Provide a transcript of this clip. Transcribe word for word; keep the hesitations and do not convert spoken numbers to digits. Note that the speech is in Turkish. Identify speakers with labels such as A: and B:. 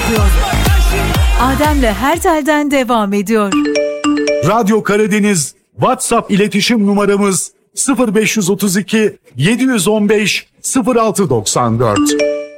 A: başlıyor. Adem'le her telden devam ediyor.
B: Radyo Karadeniz WhatsApp iletişim numaramız sıfır beş otuz iki yedi yüz on beş sıfır altı doksan dört.